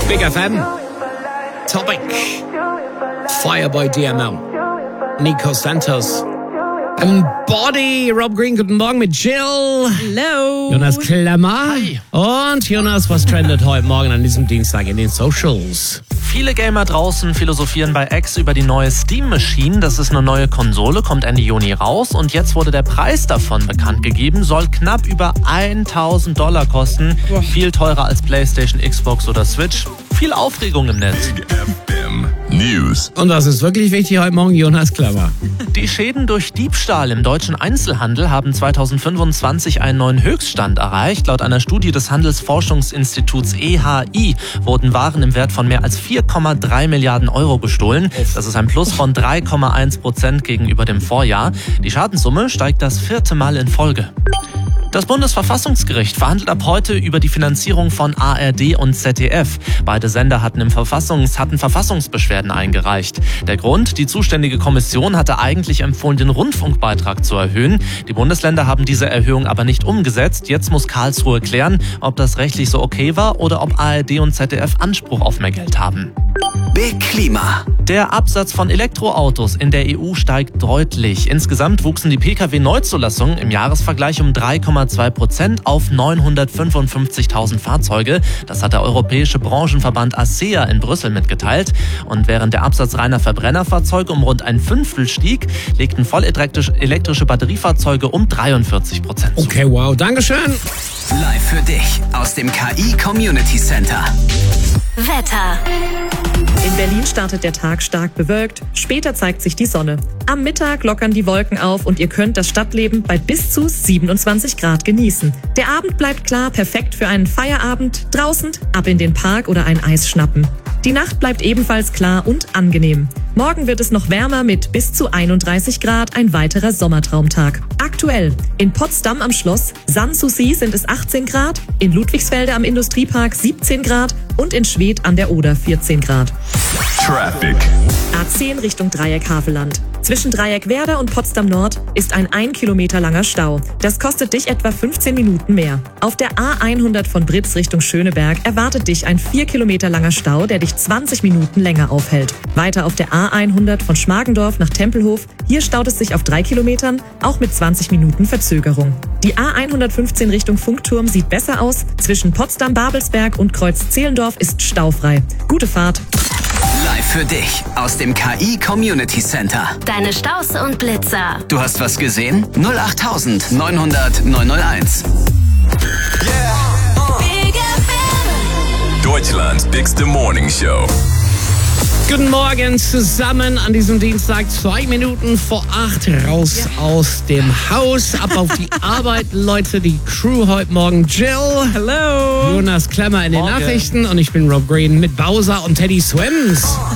Big FM. Topic. Fireboy DML. Nico Santos. Body. Rob Green, guten Morgen mit Jill. Hello. Jonas Klemmer. Hi. Und Jonas, was trendet heute Morgen an diesem Dienstag in den Socials? Viele Gamer draußen philosophieren bei X über die neue Steam Machine. Das ist eine neue Konsole, kommt Ende Juni raus und jetzt wurde der Preis davon bekannt gegeben, soll knapp über $1.000 kosten. Viel teurer als PlayStation, Xbox oder Switch. Viel Aufregung im Netz. Big FM News. Und das ist wirklich wichtig heute Morgen, Jonas Klemmer. Die Schäden durch Diebstahl im deutschen Einzelhandel haben 2025 einen neuen Höchststand erreicht. Laut einer Studie des Handelsforschungsinstituts EHI wurden Waren im Wert von mehr als 4,3 Milliarden Euro gestohlen. Das ist ein Plus von 3,1% gegenüber dem Vorjahr. Die Schadenssumme steigt das 4. Mal in Folge. Das Bundesverfassungsgericht verhandelt ab heute über die Finanzierung von ARD und ZDF. Beide Sender hatten Verfassungsbeschwerden eingereicht. Der Grund: Die zuständige Kommission hatte eigentlich empfohlen, den Rundfunkbeitrag zu erhöhen. Die Bundesländer haben diese Erhöhung aber nicht umgesetzt. Jetzt muss Karlsruhe klären, ob das rechtlich so okay war oder ob ARD und ZDF Anspruch auf mehr Geld haben. Big Klima. Der Absatz von Elektroautos in der EU steigt deutlich. Insgesamt wuchsen die Pkw-Neuzulassungen im Jahresvergleich um 3,2% auf 955.000 Fahrzeuge. Das hat der europäische Branchenverband ACEA in Brüssel mitgeteilt. Und während der Absatz reiner Verbrennerfahrzeuge um rund ein Fünftel stieg, legten vollelektrische Batteriefahrzeuge um 43% zu. Okay, wow, Dankeschön. Live für dich aus dem KI Community Center. Wetter. In Berlin startet der Tag stark bewölkt, später zeigt sich die Sonne. Am Mittag lockern die Wolken auf und ihr könnt das Stadtleben bei bis zu 27 Grad genießen. Der Abend bleibt klar, perfekt für einen Feierabend, draußen, ab in den Park oder ein Eis schnappen. Die Nacht bleibt ebenfalls klar und angenehm. Morgen wird es noch wärmer mit bis zu 31 Grad, ein weiterer Sommertraumtag. Aktuell in Potsdam am Schloss, Sanssouci sind es 18 Grad, in Ludwigsfelde am Industriepark 17 Grad und in Schwedt an der Oder 14 Grad. Traffic. A10 Richtung Dreieck Havelland. Zwischen Dreieck Werder und Potsdam Nord ist ein 1 Kilometer langer Stau. Das kostet dich etwa 15 Minuten mehr. Auf der A100 von Britz Richtung Schöneberg erwartet dich ein 4 Kilometer langer Stau, der dich 20 Minuten länger aufhält. Weiter auf der A100 von Schmargendorf nach Tempelhof. Hier staut es sich auf 3 Kilometern, auch mit 20 Minuten Verzögerung. Die A115 Richtung Funkturm sieht besser aus. Zwischen Potsdam-Babelsberg und Kreuz-Zehlendorf ist staufrei. Gute Fahrt. Live für dich aus dem KI Community Center. Deine Staus und Blitzer. Du hast was gesehen? 08000 900 901. Big FM. Deutschlands bigste Morning Show. Guten Morgen zusammen an diesem Dienstag, 2 Minuten vor 8, raus aus dem Haus, ab auf die Arbeit, Leute, die Crew heute Morgen, Jill. Hello. Jonas Klemmer in den Morgen. Nachrichten und ich bin Rob Green mit Bowser und Teddy Swims.